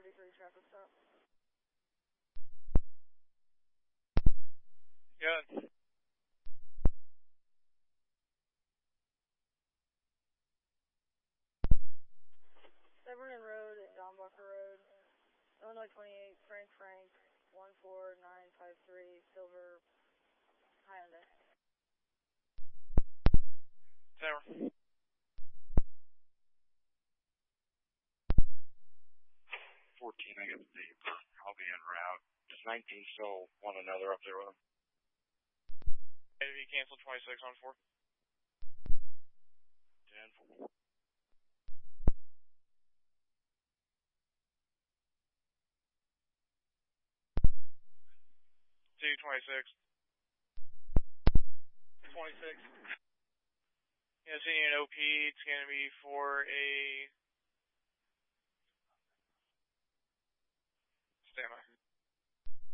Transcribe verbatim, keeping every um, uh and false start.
thirty-three traffic stop. Good. Severn Road and Dombacher Road, Illinois twenty-eight, Frank Frank, one four nine five three, Silver, Hyundai. Severn. fourteen, I get the paper. I'll be en route. Does nineteen still want another up there with him? A to be canceled twenty-six on four. ten four. two twenty-six. twenty-six. Yeah, sending an O P. It's going to be for a